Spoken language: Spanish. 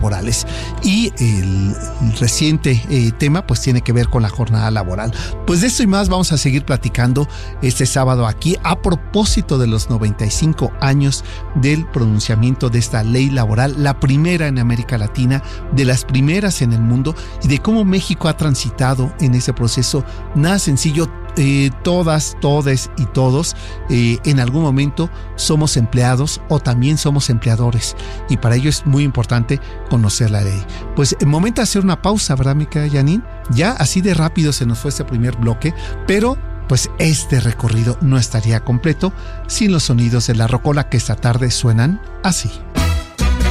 corporales. Y el reciente tema pues tiene que ver con la jornada laboral. Pues de esto y más vamos a seguir platicando este sábado aquí a propósito de los 95 años del pronunciamiento de esta ley laboral, la primera en América Latina, de las primeras en el mundo, y de cómo México ha transitado en ese proceso nada sencillo. Todas, todes y todos en algún momento somos empleados o también somos empleadores, y para ello es muy importante conocer la ley. Pues el momento de hacer una pausa, ¿verdad, mi querida Janine? Ya así de rápido se nos fue este primer bloque, pero pues este recorrido no estaría completo sin los sonidos de la rocola que esta tarde suenan así.